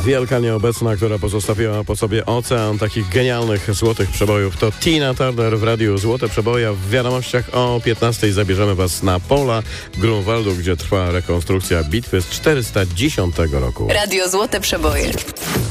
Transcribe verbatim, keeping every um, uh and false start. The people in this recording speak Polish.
wielka nieobecna, która pozostawiła po sobie ocean takich genialnych złotych przebojów. To Tina Turner w radiu Złote Przeboje. W wiadomościach o piętnastej zabierzemy Was na pola Grunwaldu, gdzie trwa rekonstrukcja bitwy z czterysta dziesiątego roku. Radio Złote Przeboje.